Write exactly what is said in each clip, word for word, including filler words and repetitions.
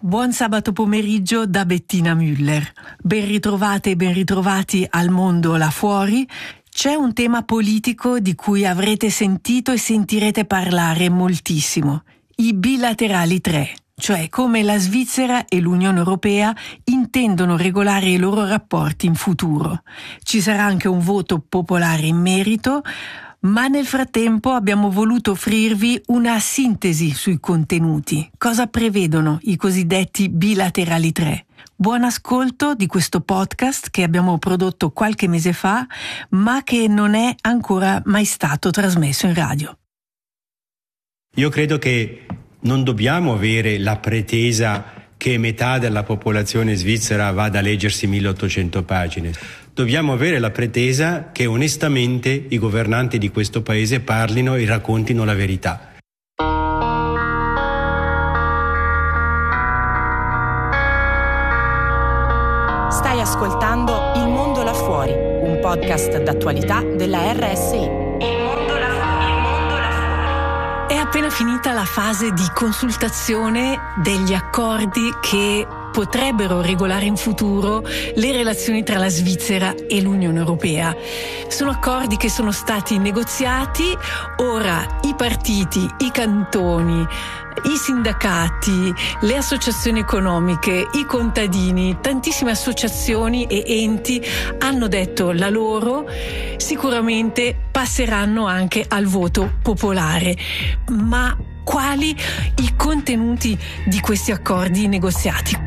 Buon sabato pomeriggio da Bettina Müller. Ben ritrovate e ben ritrovati al mondo là fuori. C'è un tema politico di cui avrete sentito e sentirete parlare moltissimo. I bilaterali tre, cioè come la Svizzera e l'Unione Europea intendono regolare i loro rapporti in futuro. Ci sarà anche un voto popolare in merito, ma nel frattempo abbiamo voluto offrirvi una sintesi sui contenuti. Cosa prevedono i cosiddetti bilaterali tre? Buon ascolto di questo podcast che abbiamo prodotto qualche mese fa, ma che non è ancora mai stato trasmesso in radio. Io credo che non dobbiamo avere la pretesa che metà della popolazione svizzera vada a leggersi milleottocento pagine. Dobbiamo avere la pretesa che onestamente i governanti di questo paese parlino e raccontino la verità. Stai ascoltando Il Mondo là fuori, un podcast d'attualità della R S I. Il mondo là fuori, il mondo là fuori. È appena finita la fase di consultazione degli accordi che potrebbero regolare in futuro le relazioni tra la Svizzera e l'Unione Europea. Sono accordi che sono stati negoziati, ora i partiti, i cantoni, i sindacati, le associazioni economiche, i contadini, tantissime associazioni e enti hanno detto la loro, sicuramente passeranno anche al voto popolare. Ma quali i contenuti di questi accordi negoziati?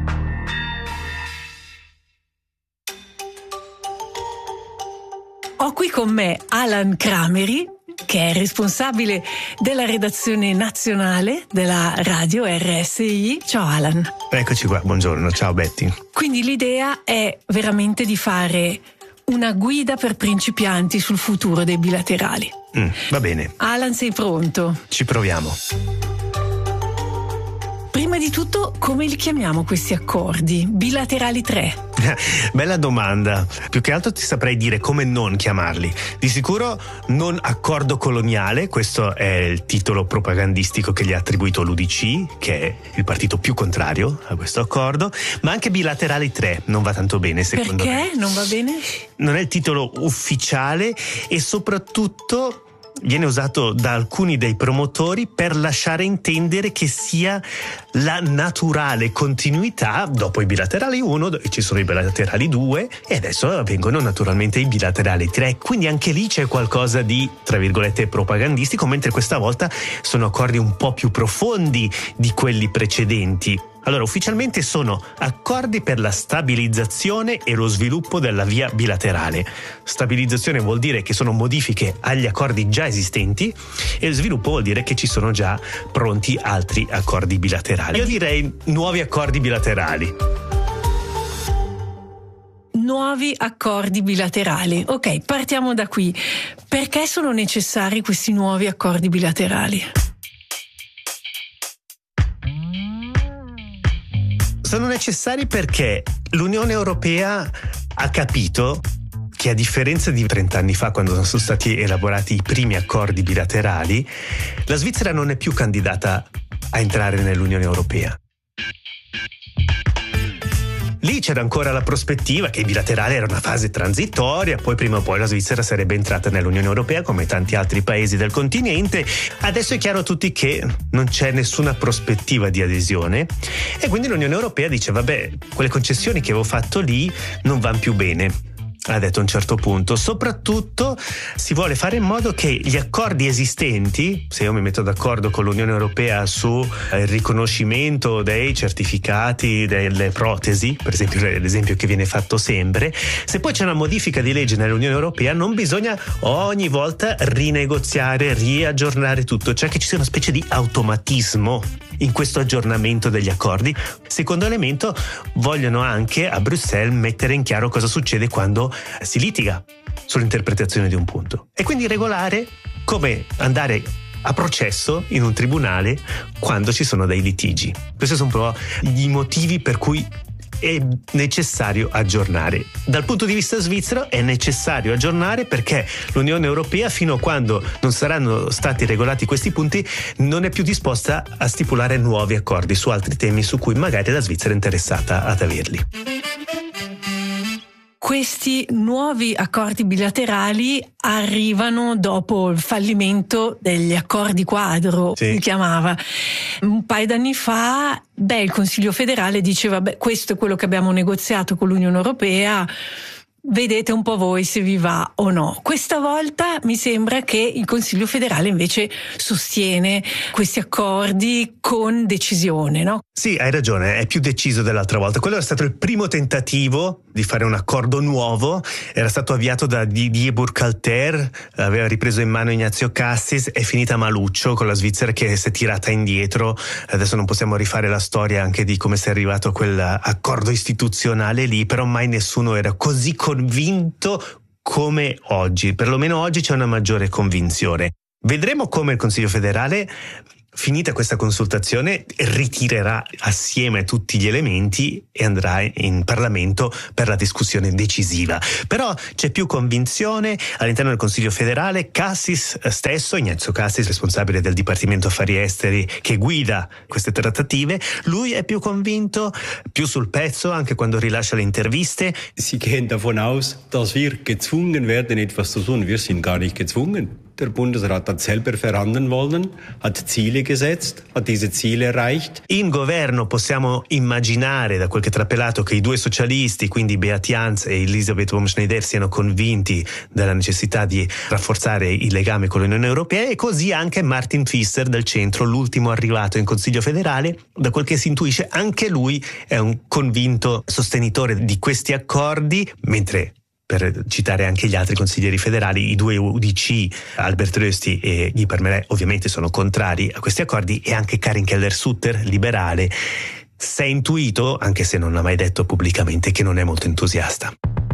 Ho qui con me Alan Crameri, che è responsabile della redazione nazionale della radio R S I. Ciao Alan. Eccoci qua, buongiorno, ciao Betty. Quindi l'idea è veramente di fare una guida per principianti sul futuro dei bilaterali. Mm, va bene. Alan, sei pronto? Ci proviamo. Prima di tutto, come li chiamiamo questi accordi? Bilaterali tre. Bella domanda. Più che altro ti saprei dire come non chiamarli. Di sicuro non accordo coloniale, questo è il titolo propagandistico che gli ha attribuito l'U D C, che è il partito più contrario a questo accordo, ma anche bilaterali tre non va tanto bene secondo me. Perché non va bene? Non è il titolo ufficiale e soprattutto viene usato da alcuni dei promotori per lasciare intendere che sia la naturale continuità dopo i bilaterali uno, ci sono i bilaterali due e adesso vengono naturalmente i bilaterali tre, quindi anche lì c'è qualcosa di, tra virgolette, propagandistico, mentre questa volta sono accordi un po' più profondi di quelli precedenti. Allora, ufficialmente sono accordi per la stabilizzazione e lo sviluppo della via bilaterale. Stabilizzazione vuol dire che sono modifiche agli accordi già esistenti e sviluppo vuol dire che ci sono già pronti altri accordi bilaterali. Io direi nuovi accordi bilaterali. Nuovi accordi bilaterali. Ok, partiamo da qui. Perché sono necessari questi nuovi accordi bilaterali? Sono necessari perché l'Unione Europea ha capito che, a differenza di trent'anni fa, quando sono stati elaborati i primi accordi bilaterali, la Svizzera non è più candidata a entrare nell'Unione Europea. Lì c'era ancora la prospettiva che i bilaterali era una fase transitoria, poi prima o poi la Svizzera sarebbe entrata nell'Unione Europea come tanti altri paesi del continente. Adesso è chiaro a tutti che non c'è nessuna prospettiva di adesione e quindi l'Unione Europea dice vabbè, quelle concessioni che avevo fatto lì non vanno più bene. Ha detto a un certo punto, soprattutto si vuole fare in modo che gli accordi esistenti, se io mi metto d'accordo con l'Unione Europea sul riconoscimento dei certificati delle protesi, per esempio l'esempio che viene fatto sempre, se poi c'è una modifica di legge nell'Unione Europea non bisogna ogni volta rinegoziare, riaggiornare tutto, cioè che ci sia una specie di automatismo in questo aggiornamento degli accordi. Secondo elemento, vogliono anche a Bruxelles mettere in chiaro cosa succede quando si litiga sull'interpretazione di un punto e quindi regolare come andare a processo in un tribunale quando ci sono dei litigi. Questi sono un po' i motivi per cui è necessario aggiornare. Dal punto di vista svizzero è necessario aggiornare perché l'Unione Europea, fino a quando non saranno stati regolati questi punti, non è più disposta a stipulare nuovi accordi su altri temi su cui magari la Svizzera è interessata ad averli. Questi nuovi accordi bilaterali arrivano dopo il fallimento degli accordi quadro, sì. si chiamava. Un paio d'anni fa, beh, il Consiglio federale diceva, beh, questo è quello che abbiamo negoziato con l'Unione Europea, vedete un po' voi se vi va o no. Questa volta mi sembra che il Consiglio federale invece sostiene questi accordi con decisione, no? Sì, hai ragione, è più deciso dell'altra volta. Quello è stato il primo tentativo di fare un accordo nuovo, era stato avviato da Didier Burkhalter, aveva ripreso in mano Ignazio Cassis, è finita maluccio con la Svizzera che si è tirata indietro. Adesso non possiamo rifare la storia anche di come si è arrivato a quell'accordo istituzionale lì, però mai nessuno era così convinto come oggi. Perlomeno oggi c'è una maggiore convinzione. Vedremo come il Consiglio federale, finita questa consultazione, ritirerà assieme tutti gli elementi e andrà in Parlamento per la discussione decisiva. Però c'è più convinzione all'interno del Consiglio federale. Cassis stesso, Ignazio Cassis, responsabile del Dipartimento Affari Esteri che guida queste trattative, lui è più convinto, più sul pezzo anche quando rilascia le interviste. Sie gehen davon aus, dass wir gezwungen werden, etwas zu tun. Wir sind gar nicht gezwungen. Der Bundesrat hat selber verhandeln wollen, hat Ziele gesetzt, hat diese Ziele erreicht. In governo possiamo immaginare, da quel che è trapelato, che i due socialisti, quindi Beat Jans e Elisabeth Wurm-Schneider, siano convinti della necessità di rafforzare il legame con l'Unione Europea, e così anche Martin Pfister del centro, l'ultimo arrivato in Consiglio federale. Da quel che si intuisce, anche lui è un convinto sostenitore di questi accordi, mentre, per citare anche gli altri consiglieri federali, i due U D C, Albert Rösti e Guy Parmelin, ovviamente sono contrari a questi accordi, e anche Karin Keller-Sutter, liberale, si è intuito, anche se non l'ha mai detto pubblicamente, che non è molto entusiasta.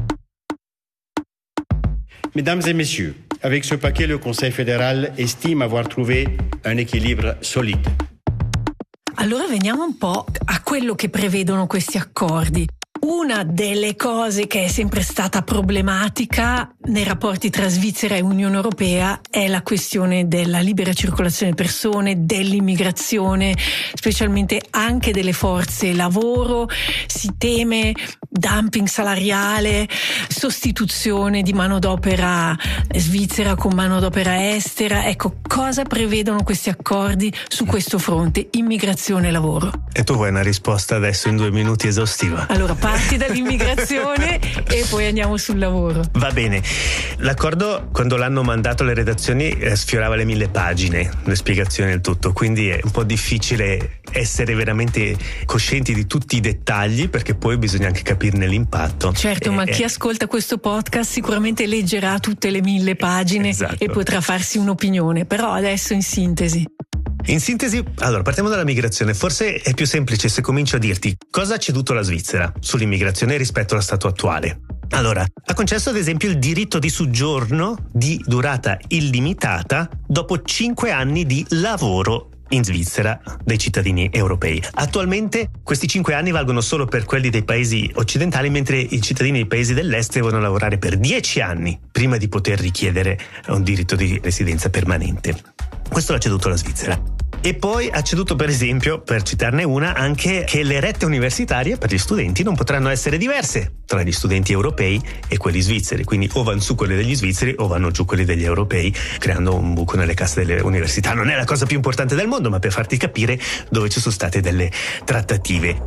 Mesdames et messieurs, avec ce paquet, le Conseil fédéral estime avoir trouvé un équilibre solide. Allora veniamo un po' a quello che prevedono questi accordi. Una delle cose che è sempre stata problematica nei rapporti tra Svizzera e Unione Europea è la questione della libera circolazione persone, dell'immigrazione, specialmente anche delle forze lavoro. Si teme dumping salariale, sostituzione di manodopera svizzera con manodopera estera. Ecco, cosa prevedono questi accordi su questo fronte, immigrazione e lavoro? E tu vuoi una risposta adesso in due minuti esaustiva? Allora, parti dall'immigrazione e poi andiamo sul lavoro. Va bene. L'accordo, quando l'hanno mandato alle redazioni, eh, sfiorava le mille pagine, le spiegazioni del tutto, quindi è un po' difficile essere veramente coscienti di tutti i dettagli, perché poi bisogna anche capirne l'impatto. Certo, eh, ma eh. chi ascolta questo podcast sicuramente leggerà tutte le mille pagine, esatto, e potrà farsi un'opinione, però adesso in sintesi. In sintesi, allora partiamo dalla migrazione. Forse è più semplice se comincio a dirti cosa ha ceduto la Svizzera sull'immigrazione rispetto allo stato attuale. Allora, ha concesso ad esempio il diritto di soggiorno di durata illimitata dopo cinque anni di lavoro in Svizzera dei cittadini europei. Attualmente questi cinque anni valgono solo per quelli dei paesi occidentali, mentre i cittadini dei paesi dell'est devono lavorare per dieci anni prima di poter richiedere un diritto di residenza permanente. Questo l'ha ceduto la Svizzera. E poi ha ceduto, per esempio, per citarne una, anche che le rette universitarie per gli studenti non potranno essere diverse tra gli studenti europei e quelli svizzeri, quindi o vanno su quelli degli svizzeri o vanno giù quelli degli europei, creando un buco nelle casse delle università. Non è la cosa più importante del mondo, ma per farti capire dove ci sono state delle trattative.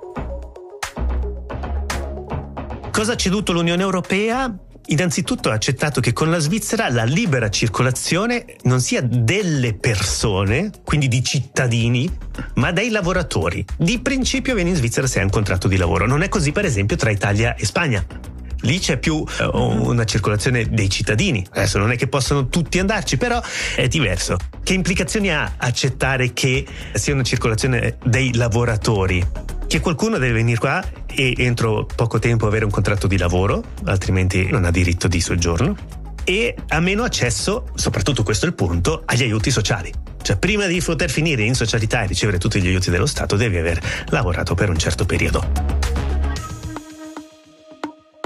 Cosa ha ceduto l'Unione Europea? Innanzitutto ha accettato che con la Svizzera la libera circolazione non sia delle persone, quindi di cittadini, ma dei lavoratori. Di principio vieni in Svizzera se hai un contratto di lavoro. Non è così, per esempio, tra Italia e Spagna. Lì c'è più uh, una circolazione dei cittadini. Adesso non è che possono tutti andarci, però è diverso. Che implicazioni ha accettare che sia una circolazione dei lavoratori? Che qualcuno deve venire qua e entro poco tempo avere un contratto di lavoro, altrimenti non ha diritto di soggiorno, e ha meno accesso, soprattutto questo è il punto, agli aiuti sociali. Cioè, prima di poter finire in socialità e ricevere tutti gli aiuti dello Stato devi aver lavorato per un certo periodo.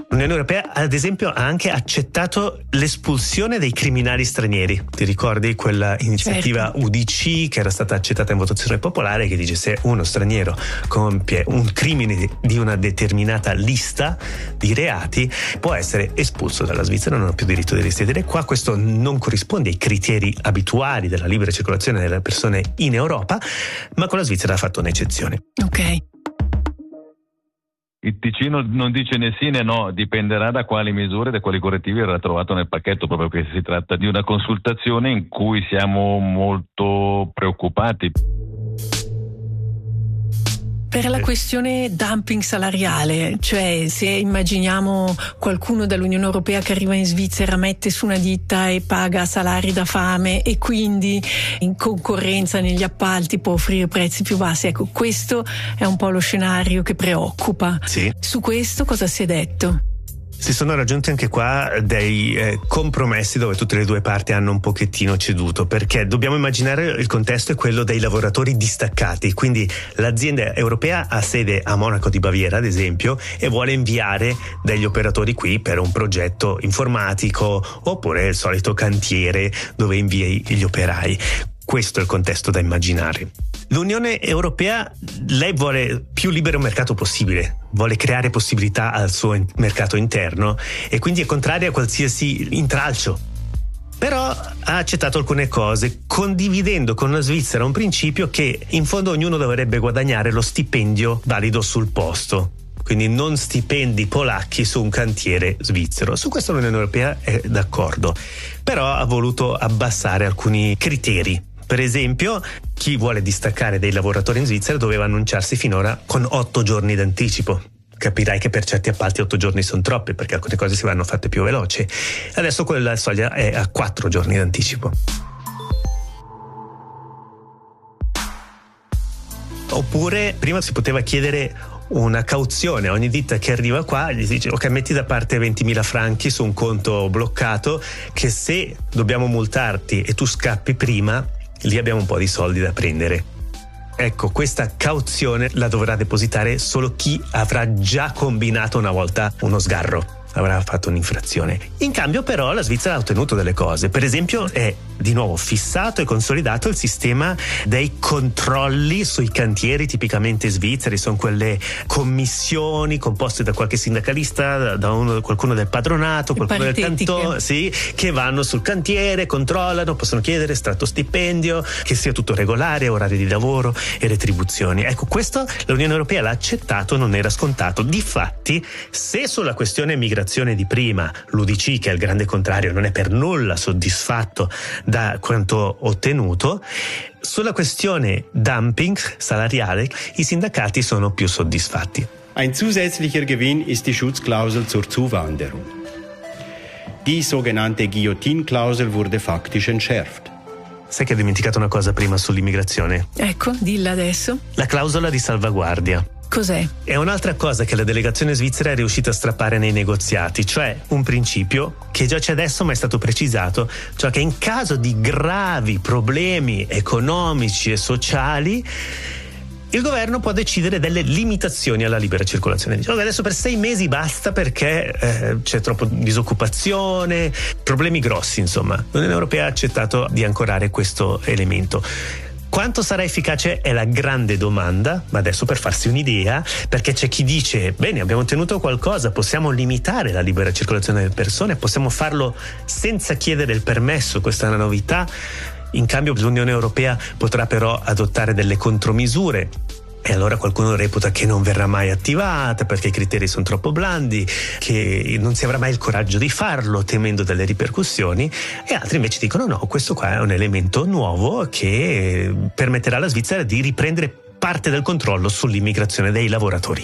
L'Unione Europea, ad esempio, ha anche accettato l'espulsione dei criminali stranieri. Ti ricordi quella iniziativa certo. U D C che era stata accettata in votazione popolare, che dice se uno straniero compie un crimine di una determinata lista di reati può essere espulso dalla Svizzera, non ha più diritto di risiedere qua. Questo non corrisponde ai criteri abituali della libera circolazione delle persone in Europa, ma con la Svizzera ha fatto un'eccezione. Ok. Il Ticino non dice né sì né no, dipenderà da quali misure, da quali correttivi verrà trovato nel pacchetto, proprio perché si tratta di una consultazione in cui siamo molto preoccupati. Per la questione dumping salariale, cioè se immaginiamo qualcuno dall'Unione Europea che arriva in Svizzera, mette su una ditta e paga salari da fame e quindi in concorrenza negli appalti può offrire prezzi più bassi, ecco, questo è un po' lo scenario che preoccupa. Sì. Su questo cosa si è detto? Si sono raggiunti anche qua dei eh, compromessi dove tutte le due parti hanno un pochettino ceduto, perché dobbiamo immaginare il contesto è quello dei lavoratori distaccati, quindi l'azienda europea ha sede a Monaco di Baviera ad esempio e vuole inviare degli operatori qui per un progetto informatico oppure il solito cantiere dove invii gli operai. Questo è il contesto da immaginare. L'Unione Europea, lei vuole più libero mercato possibile, vuole creare possibilità al suo mercato interno e quindi è contraria a qualsiasi intralcio. Però ha accettato alcune cose, condividendo con la Svizzera un principio che in fondo ognuno dovrebbe guadagnare lo stipendio valido sul posto. Quindi non stipendi polacchi su un cantiere svizzero. Su questo l'Unione Europea è d'accordo, però ha voluto abbassare alcuni criteri. Per esempio, chi vuole distaccare dei lavoratori in Svizzera doveva annunciarsi finora con otto giorni d'anticipo. Capirai che per certi appalti otto giorni sono troppi, perché alcune cose si vanno fatte più veloci. Adesso quella soglia è a quattro giorni d'anticipo. Oppure prima si poteva chiedere una cauzione a ogni ditta che arriva qua, gli dice ok, metti da parte ventimila franchi su un conto bloccato, che se dobbiamo multarti e tu scappi prima, lì abbiamo un po' di soldi da prendere. Ecco, questa cauzione la dovrà depositare solo chi avrà già combinato una volta uno sgarro, avrà fatto un'infrazione. In cambio però la Svizzera ha ottenuto delle cose. Per esempio è di nuovo fissato e consolidato il sistema dei controlli sui cantieri tipicamente svizzeri. Sono quelle commissioni composte da qualche sindacalista, da uno, qualcuno del padronato, qualcuno del cantone, sì, che vanno sul cantiere, controllano, possono chiedere estratto stipendio, che sia tutto regolare, orari di lavoro e retribuzioni. Ecco, questo l'Unione Europea l'ha accettato, non era scontato. Difatti, se sulla questione migrazione di prima l'U D C, che è il grande contrario, non è per nulla soddisfatto da quanto ottenuto, sulla questione dumping salariale i sindacati sono più soddisfatti. Ein zusätzlicher Gewinn ist die Schutzklausel zur Zuwanderung. Die sogenannte Guillotine-Klausel wurde faktisch entschärft. Sai che ho dimenticato una cosa prima sull'immigrazione? Ecco, dilla adesso. La clausola di salvaguardia. Cos'è? È un'altra cosa che la delegazione svizzera è riuscita a strappare nei negoziati, cioè un principio che già c'è adesso ma è stato precisato, cioè che in caso di gravi problemi economici e sociali il governo può decidere delle limitazioni alla libera circolazione. Diciamo che adesso per sei mesi basta perché eh, c'è troppo disoccupazione, problemi grossi, insomma. L'Unione Europea ha accettato di ancorare questo elemento. Quanto sarà efficace è la grande domanda, ma adesso per farsi un'idea, perché c'è chi dice, bene, abbiamo ottenuto qualcosa, possiamo limitare la libera circolazione delle persone, possiamo farlo senza chiedere il permesso, questa è una novità. In cambio l'Unione Europea potrà però adottare delle contromisure. E allora qualcuno reputa che non verrà mai attivata perché i criteri sono troppo blandi, che non si avrà mai il coraggio di farlo temendo delle ripercussioni, e altri invece dicono no, questo qua è un elemento nuovo che permetterà alla Svizzera di riprendere parte del controllo sull'immigrazione dei lavoratori.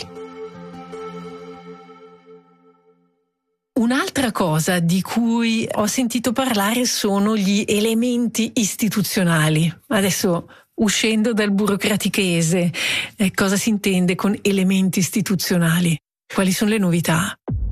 Un'altra cosa di cui ho sentito parlare sono gli elementi istituzionali. Adesso, uscendo dal burocratichese, eh, cosa si intende con elementi istituzionali? Quali sono le novità?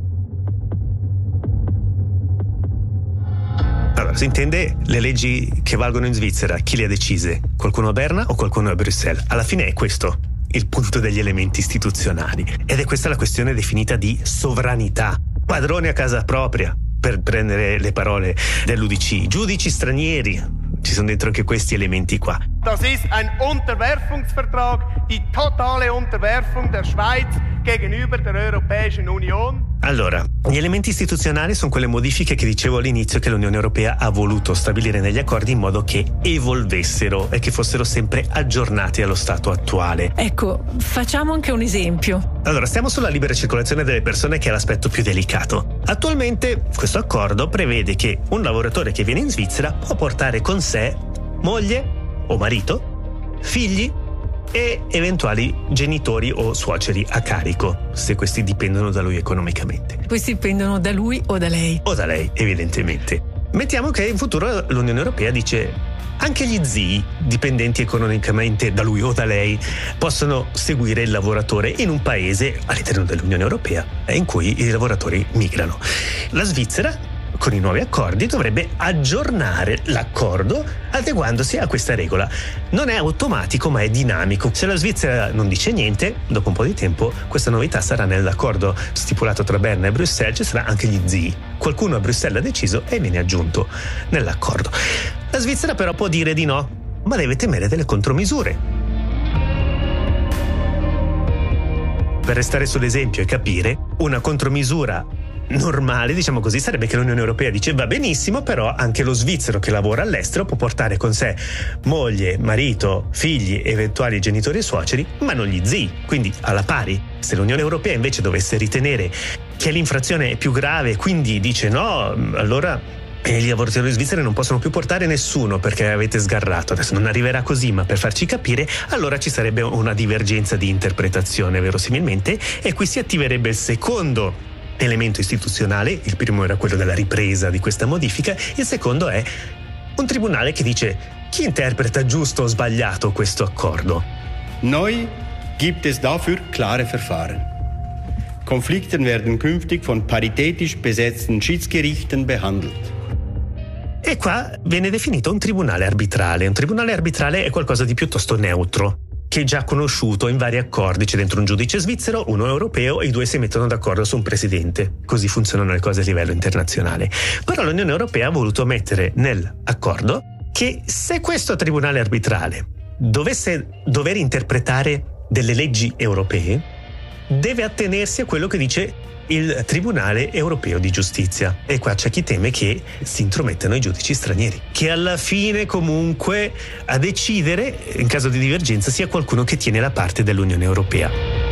Allora, si intende le leggi che valgono in Svizzera, chi le ha decise? Qualcuno a Berna o qualcuno a Bruxelles? Alla fine è questo il punto degli elementi istituzionali, ed è questa la questione definita di sovranità. padroni a casa propria, per prendere le parole dell'U D C, giudici stranieri. Ci sono dentro anche questi elementi qua. Das ist ein Unterwerfungsvertrag, die totale Unterwerfung der Schweiz gegenüber der Europäischen Union. Allora, gli elementi istituzionali sono quelle modifiche che dicevo all'inizio che l'Unione Europea ha voluto stabilire negli accordi in modo che evolvessero e che fossero sempre aggiornati allo stato attuale. Ecco, facciamo anche un esempio. Allora, stiamo sulla libera circolazione delle persone, che è l'aspetto più delicato. Attualmente questo accordo prevede che un lavoratore che viene in Svizzera può portare con sé moglie o marito, figli e eventuali genitori o suoceri a carico, se questi dipendono da lui economicamente. Questi dipendono da lui o da lei? O da lei, evidentemente. Mettiamo che in futuro l'Unione Europea dice anche gli zii, dipendenti economicamente da lui o da lei, possono seguire il lavoratore in un paese all'interno dell'Unione Europea in cui i lavoratori migrano. La Svizzera, con i nuovi accordi, dovrebbe aggiornare l'accordo adeguandosi a questa regola. Non è automatico, ma è dinamico. Se la Svizzera non dice niente, dopo un po' di tempo questa novità sarà nell'accordo stipulato tra Berna e Bruxelles, ci sarà anche gli zii. Qualcuno a Bruxelles ha deciso e viene aggiunto nell'accordo. La Svizzera però può dire di no, ma deve temere delle contromisure. Per restare sull'esempio e capire, una contromisura normale, diciamo così, sarebbe che l'Unione Europea dice va benissimo, però anche lo svizzero che lavora all'estero può portare con sé moglie, marito, figli, eventuali genitori e suoceri, ma non gli zii, quindi alla pari. Se l'Unione Europea invece dovesse ritenere che l'infrazione è più grave, quindi dice no, allora e gli lavoratori svizzeri non possono più portare nessuno perché avete sgarrato. Adesso non arriverà così, ma per farci capire, allora ci sarebbe una divergenza di interpretazione verosimilmente, e qui si attiverebbe il secondo elemento istituzionale. Il primo era quello della ripresa di questa modifica, il secondo è un tribunale che dice chi interpreta giusto o sbagliato questo accordo. Neu gibt es dafür klare Verfahren. Konflikte werden künftig von paritätisch besetzten Schiedsgerichten behandelt. E qua viene definito un tribunale arbitrale. Un tribunale arbitrale è qualcosa di piuttosto neutro, che è già conosciuto in vari accordi. C'è dentro un giudice svizzero, uno europeo, e i due si mettono d'accordo su un presidente. Così funzionano le cose a livello internazionale. Però l'Unione Europea ha voluto mettere nell'accordo che se questo tribunale arbitrale dovesse dover interpretare delle leggi europee, deve attenersi a quello che dice il Tribunale Europeo di Giustizia. E qua c'è chi teme che si intromettano i giudici stranieri, che alla fine comunque a decidere in caso di divergenza sia qualcuno che tiene la parte dell'Unione Europea.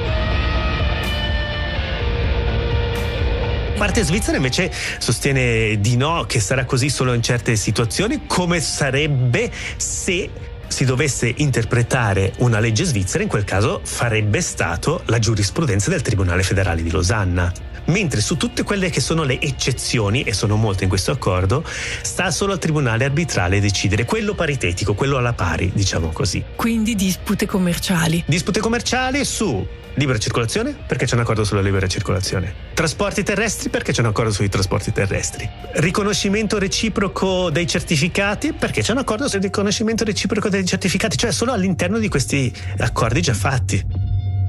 La parte svizzera invece sostiene di no, che sarà così solo in certe situazioni, come sarebbe se si dovesse interpretare una legge svizzera. In quel caso farebbe stato la giurisprudenza del Tribunale Federale di Losanna. Mentre su tutte quelle che sono le eccezioni, e sono molte in questo accordo, sta solo al tribunale arbitrale decidere, quello paritetico, quello alla pari, diciamo così. Quindi dispute commerciali. Dispute commerciali su libera circolazione, perché c'è un accordo sulla libera circolazione. Trasporti terrestri, perché c'è un accordo sui trasporti terrestri. Riconoscimento reciproco dei certificati, perché c'è un accordo sul riconoscimento reciproco dei certificati, cioè solo all'interno di questi accordi già fatti.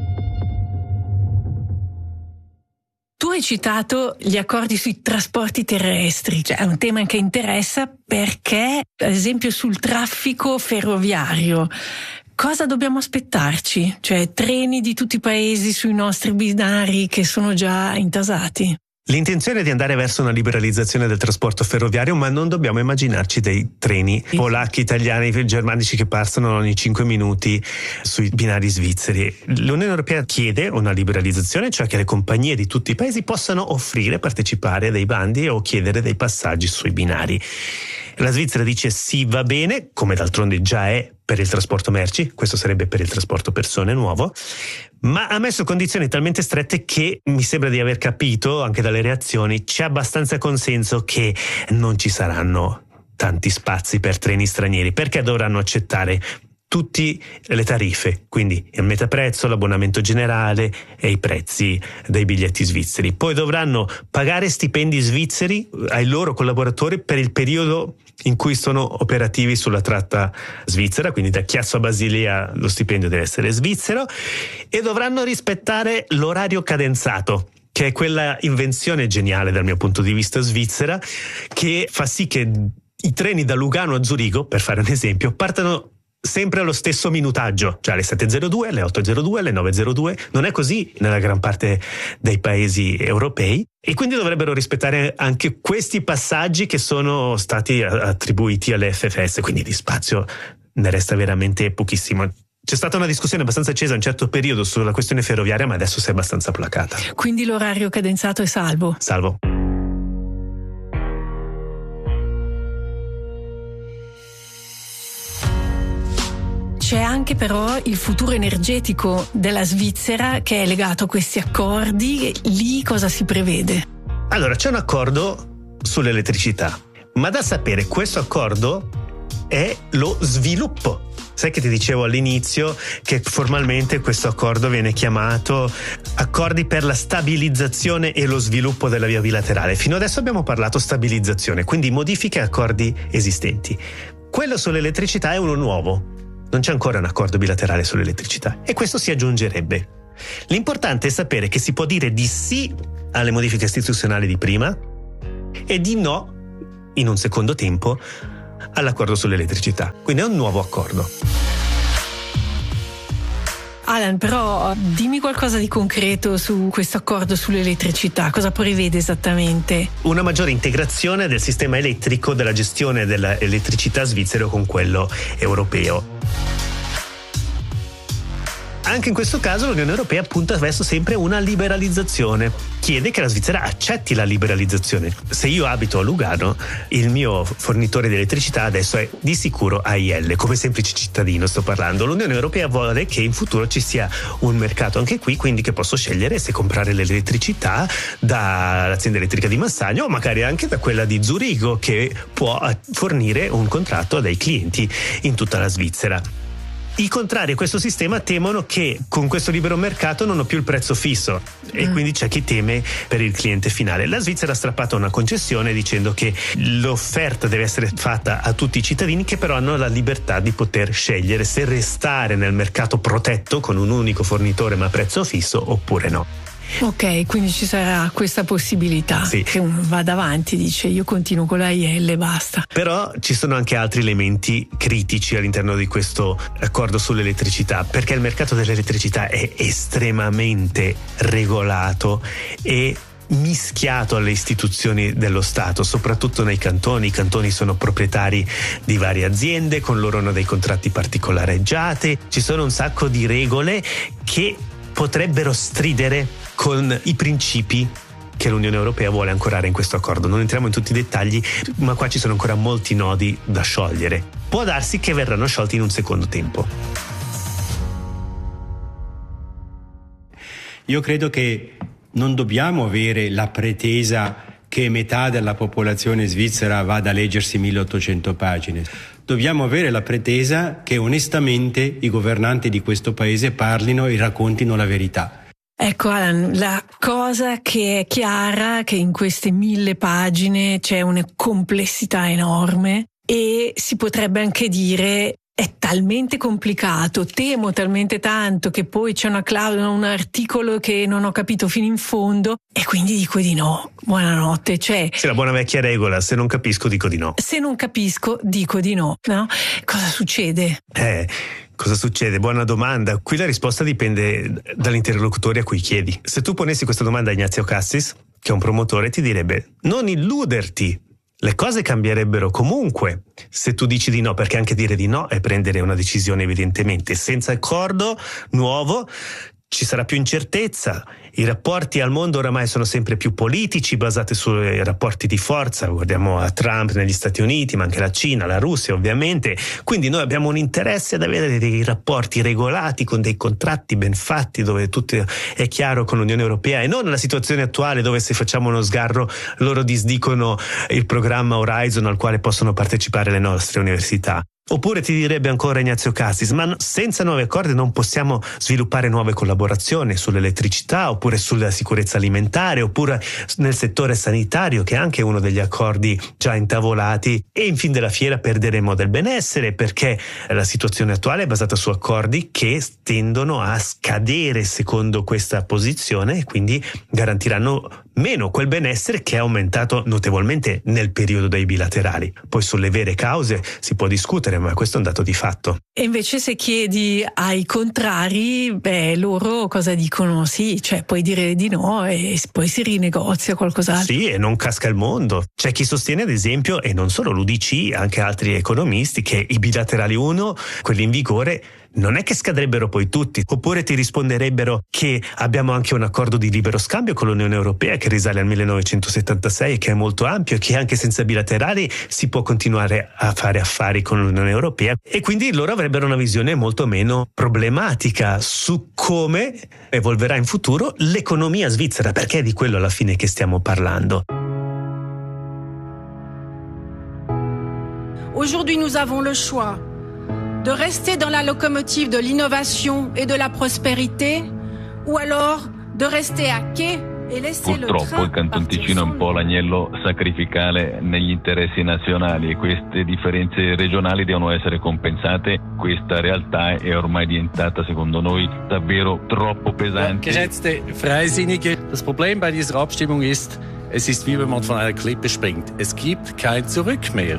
Tu hai citato gli accordi sui trasporti terrestri, cioè è un tema che interessa perché, ad esempio, sul traffico ferroviario, cosa dobbiamo aspettarci? Cioè treni di tutti i paesi sui nostri binari che sono già intasati? L'intenzione è di andare verso una liberalizzazione del trasporto ferroviario, ma non dobbiamo immaginarci dei treni polacchi, italiani, germanici che passano ogni cinque minuti sui binari svizzeri. L'Unione Europea chiede una liberalizzazione, cioè che le compagnie di tutti i paesi possano offrire, partecipare a dei bandi o chiedere dei passaggi sui binari. La Svizzera dice sì, va bene, come d'altronde già è per il trasporto merci, questo sarebbe per il trasporto persone nuovo, ma ha messo condizioni talmente strette che mi sembra di aver capito, anche dalle reazioni, c'è abbastanza consenso che non ci saranno tanti spazi per treni stranieri, perché dovranno accettare tutte le tariffe, quindi il metaprezzo, l'abbonamento generale e i prezzi dei biglietti svizzeri. Poi dovranno pagare stipendi svizzeri ai loro collaboratori per il periodo in cui sono operativi sulla tratta svizzera, quindi da Chiasso a Basilea lo stipendio deve essere svizzero, e dovranno rispettare l'orario cadenzato. che è quella invenzione geniale dal mio punto di vista svizzera, che fa sì che i treni da Lugano a Zurigo, per fare un esempio, partano sempre allo stesso minutaggio, cioè alle sette e zero due, alle otto e zero due, alle nove e zero due. Non è così nella gran parte dei paesi europei, e quindi dovrebbero rispettare anche questi passaggi che sono stati attribuiti alle F F S, quindi di spazio ne resta veramente pochissimo. C'è stata una discussione abbastanza accesa a un certo periodo sulla questione ferroviaria, ma adesso si è abbastanza placata. Quindi l'orario cadenzato è salvo? Salvo. C'è anche però il futuro energetico della Svizzera che è legato a questi accordi. Lì cosa si prevede? Allora, c'è un accordo sull'elettricità, ma da sapere questo accordo è lo sviluppo. Sai che ti dicevo all'inizio che formalmente questo accordo viene chiamato accordi per la stabilizzazione e lo sviluppo della via bilaterale. Fino adesso abbiamo parlato stabilizzazione, quindi modifiche a accordi esistenti. Quello sull'elettricità è uno nuovo. Non c'è ancora un accordo bilaterale sull'elettricità e questo si aggiungerebbe. L'importante è sapere che si può dire di sì alle modifiche istituzionali di prima e di no, in un secondo tempo, all'accordo sull'elettricità. Quindi è un nuovo accordo. Alan, però dimmi qualcosa di concreto su questo accordo sull'elettricità. Cosa prevede esattamente? Una maggiore integrazione del sistema elettrico, della gestione dell'elettricità svizzero con quello europeo. Anche in questo caso l'Unione Europea punta verso sempre una liberalizzazione. Chiede che la Svizzera accetti la liberalizzazione. Se io abito a Lugano, il mio fornitore di elettricità adesso è di sicuro A I L, come semplice cittadino sto parlando. L'Unione Europea vuole che in futuro ci sia un mercato anche qui, quindi che posso scegliere se comprare l'elettricità dall'azienda elettrica di Massagno o magari anche da quella di Zurigo, che può fornire un contratto a dei clienti in tutta la Svizzera. I contrari a questo sistema temono che con questo libero mercato non ho più il prezzo fisso e mm. quindi c'è chi teme per il cliente finale. La Svizzera ha strappato una concessione dicendo che l'offerta deve essere fatta a tutti i cittadini, che però hanno la libertà di poter scegliere se restare nel mercato protetto con un unico fornitore ma a prezzo fisso oppure no. Ok, quindi ci sarà questa possibilità, sì, che uno vada avanti, dice io continuo con l'A I L e basta. Però ci sono anche altri elementi critici all'interno di questo accordo sull'elettricità, perché il mercato dell'elettricità è estremamente regolato e mischiato alle istituzioni dello Stato, soprattutto nei cantoni. I cantoni sono proprietari di varie aziende, con loro hanno dei contratti particolareggiati, ci sono un sacco di regole che potrebbero stridere con i principi che l'Unione Europea vuole ancorare in questo accordo. Non entriamo in tutti i dettagli, ma qua ci sono ancora molti nodi da sciogliere. Può darsi che verranno sciolti in un secondo tempo. Io credo che non dobbiamo avere la pretesa che metà della popolazione svizzera vada a leggersi milleottocento pagine. Dobbiamo avere la pretesa che onestamente i governanti di questo paese parlino e raccontino la verità. Ecco Alan, la cosa che è chiara è che in queste mille pagine c'è una complessità enorme e si potrebbe anche dire è talmente complicato, temo talmente tanto che poi c'è una clausola, un articolo che non ho capito fino in fondo e quindi dico di no. Buonanotte. Cioè, sì, la buona vecchia regola, se non capisco dico di no. Se non capisco dico di no, no? Cosa succede? Eh, cosa succede? Buona domanda. Qui la risposta dipende dall'interlocutore a cui chiedi. Se tu ponessi questa domanda a Ignazio Cassis, che è un promotore, ti direbbe non illuderti. Le cose cambierebbero comunque se tu dici di no, perché anche dire di no è prendere una decisione evidentemente. Senza accordo nuovo ci sarà più incertezza. I rapporti al mondo oramai sono sempre più politici, basati sui rapporti di forza. Guardiamo a Trump negli Stati Uniti, ma anche la Cina, la Russia ovviamente. Quindi noi abbiamo un interesse ad avere dei rapporti regolati con dei contratti ben fatti, dove tutto è chiaro con l'Unione Europea, e non la situazione attuale dove se facciamo uno sgarro loro disdicono il programma Horizon al quale possono partecipare le nostre università. Oppure ti direbbe ancora Ignazio Cassis, ma senza nuovi accordi non possiamo sviluppare nuove collaborazioni sull'elettricità, oppure sulla sicurezza alimentare, oppure nel settore sanitario, che è anche uno degli accordi già intavolati, e in fin della fiera perderemo del benessere, perché la situazione attuale è basata su accordi che tendono a scadere secondo questa posizione e quindi garantiranno meno quel benessere che è aumentato notevolmente nel periodo dei bilaterali. Poi sulle vere cause si può discutere, ma questo è un dato di fatto. E invece se chiedi ai contrari, beh, loro cosa dicono? Sì, cioè puoi dire di no e poi si rinegozia qualcos'altro. Sì, e non casca il mondo. C'è chi sostiene, ad esempio, e non solo l'U D C, anche altri economisti, che i bilaterali uno, quelli in vigore, non è che scadrebbero poi tutti, oppure ti risponderebbero che abbiamo anche un accordo di libero scambio con l'Unione Europea che risale al millenovecentosettantasei e che è molto ampio e che anche senza bilaterali si può continuare a fare affari con l'Unione Europea, e quindi loro avrebbero una visione molto meno problematica su come evolverà in futuro l'economia svizzera, perché è di quello alla fine che stiamo parlando. Aujourd'hui nous avons le choix de rester dans la locomotive de l'innovation et de la prospérité, ou alors de rester à quai et laisser le train. Purtroppo il Canton Ticino è un po' l'agnello sacrificale negli interessi nazionali e queste differenze regionali devono essere compensate. Questa realtà è ormai diventata, secondo noi, davvero troppo pesante. Geschätzte Freisinnige, das Problem bei dieser Abstimmung ist, es ist wie wenn man von einer Klippe springt. Es gibt kein Zurück mehr.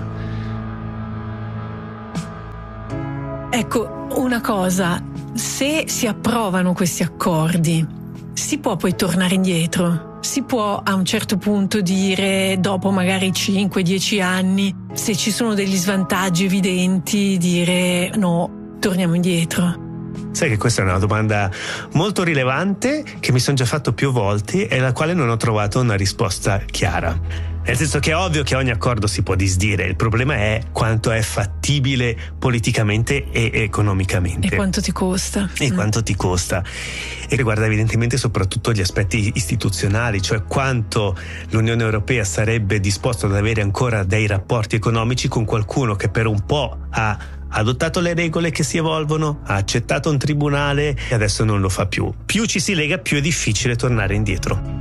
Ecco, una cosa, se si approvano questi accordi, si può poi tornare indietro? Si può a un certo punto dire, dopo magari cinque dieci anni, se ci sono degli svantaggi evidenti, dire no, torniamo indietro? Sai che questa è una domanda molto rilevante che mi sono già fatto più volte e alla quale non ho trovato una risposta chiara. Nel senso che è ovvio che ogni accordo si può disdire, il problema è quanto è fattibile politicamente e economicamente. E quanto ti costa. E mm. quanto ti costa. E riguarda evidentemente soprattutto gli aspetti istituzionali, cioè quanto l'Unione Europea sarebbe disposta ad avere ancora dei rapporti economici con qualcuno che per un po' ha adottato le regole che si evolvono, ha accettato un tribunale e adesso non lo fa più. Più ci si lega, più è difficile tornare indietro.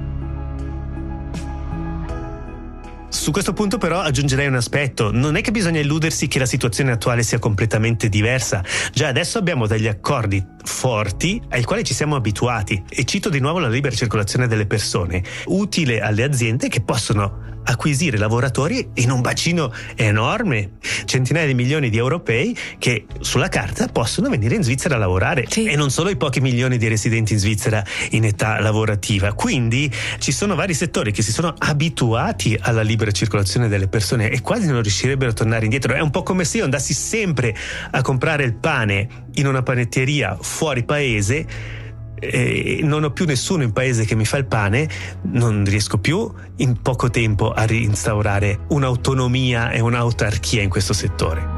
Su questo punto però aggiungerei un aspetto: non è che bisogna illudersi che la situazione attuale sia completamente diversa. Già adesso abbiamo degli accordi forti ai quali ci siamo abituati, e cito di nuovo la libera circolazione delle persone, utile alle aziende che possono acquisire lavoratori in un bacino enorme, centinaia di milioni di europei che sulla carta possono venire in Svizzera a lavorare, sì. E non solo i pochi milioni di residenti in Svizzera in età lavorativa. Quindi ci sono vari settori che si sono abituati alla libera circolazione delle persone e quasi non riuscirebbero a tornare indietro. È un po' come se io andassi sempre a comprare il pane in una panetteria fuori paese. Eh, non ho più nessuno in paese che mi fa il pane, non riesco più in poco tempo a reinstaurare un'autonomia e un'autarchia in questo settore.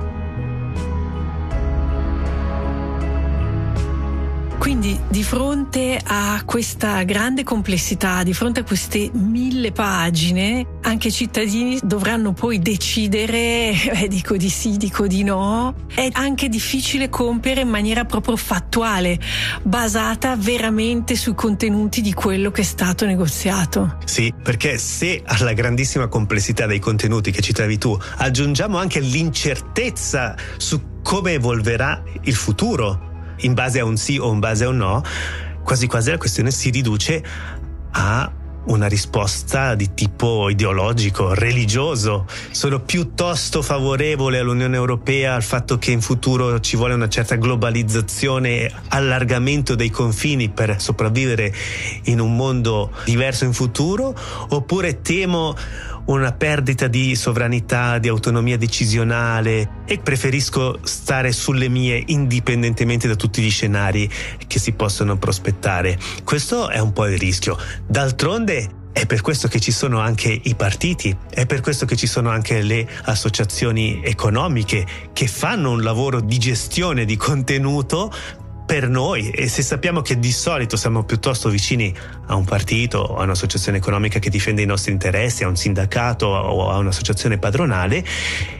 Quindi di fronte a questa grande complessità, di fronte a queste mille pagine, anche i cittadini dovranno poi decidere, eh, dico di sì, dico di no. È anche difficile compiere in maniera proprio fattuale, basata veramente sui contenuti di quello che è stato negoziato. Sì, perché se alla grandissima complessità dei contenuti che citavi tu aggiungiamo anche l'incertezza su come evolverà il futuro, in base a un sì o in base a un no, quasi quasi la questione si riduce a una risposta di tipo ideologico, religioso. Sono piuttosto favorevole all'Unione Europea, al fatto che in futuro ci vuole una certa globalizzazione, allargamento dei confini per sopravvivere in un mondo diverso in futuro, oppure temo una perdita di sovranità, di autonomia decisionale, e preferisco stare sulle mie indipendentemente da tutti gli scenari che si possono prospettare. Questo è un po' il rischio. D'altronde è per questo che ci sono anche i partiti, è per questo che ci sono anche le associazioni economiche che fanno un lavoro di gestione di contenuto per noi, e se sappiamo che di solito siamo piuttosto vicini a un partito o a un'associazione economica che difende i nostri interessi, a un sindacato o a un'associazione padronale,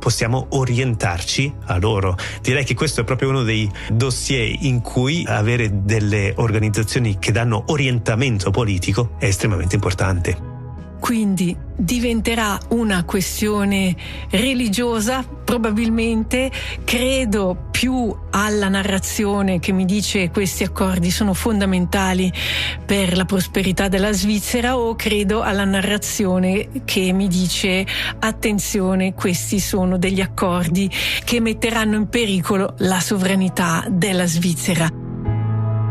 possiamo orientarci a loro. Direi che questo è proprio uno dei dossier in cui avere delle organizzazioni che danno orientamento politico è estremamente importante. Quindi diventerà una questione religiosa, probabilmente. Credo più alla narrazione che mi dice questi accordi sono fondamentali per la prosperità della Svizzera, o credo alla narrazione che mi dice attenzione, questi sono degli accordi che metteranno in pericolo la sovranità della Svizzera.